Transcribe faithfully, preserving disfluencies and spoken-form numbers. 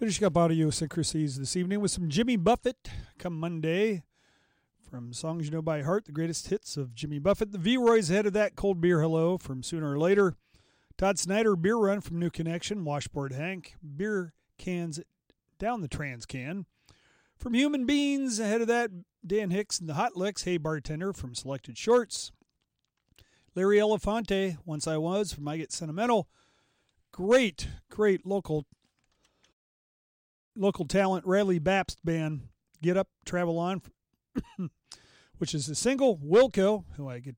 Finishing up Idiosyncrasies this evening with some Jimmy Buffett. Come Monday, from Songs You Know by Heart, the greatest hits of Jimmy Buffett. The V-Roys ahead of that, Cold Beer Hello from Sooner or Later. Todd Snyder, Beer Run from New Connection. Washboard Hank, Beer Cans Down the Trans Can. From Human Beings ahead of that, Dan Hicks and the Hot Licks, Hey Bartender from Selected Shorts. Larry Elefante, Once I Was from I Get Sentimental. Great, great local local talent, Riley Bapst Band, Get Up, Travel On, which is a single. Wilco, who I get